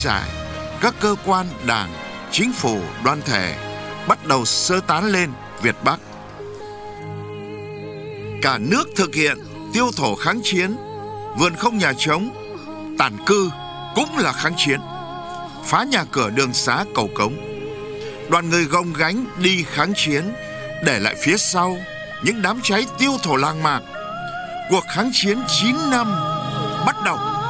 trải, các cơ quan đảng, chính phủ, đoàn thể bắt đầu sơ tán lên Việt Bắc. Cả nước thực hiện tiêu thổ kháng chiến, vườn không nhà trống, tản cư cũng là kháng chiến, phá nhà cửa đường xá cầu cống. Đoàn người gồng gánh đi kháng chiến, để lại phía sau những đám cháy tiêu thổ làng mạc. Cuộc kháng chiến 9 năm bắt đầu.